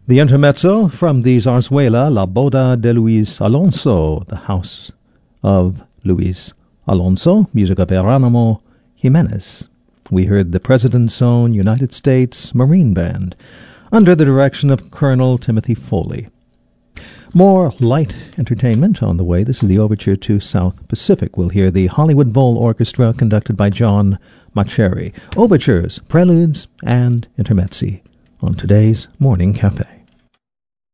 The intermezzo from the zarzuela La Boda de Luis Alonso, the House of Luis Alonso, music of Geronimo Jimenez. We heard the President's Own United States Marine Band, under the direction of Colonel Timothy Foley. More light entertainment on the way. This is the overture to South Pacific. We'll hear the Hollywood Bowl Orchestra conducted by John Mauceri. Overtures, preludes, and intermezzi on today's Morning Cafe.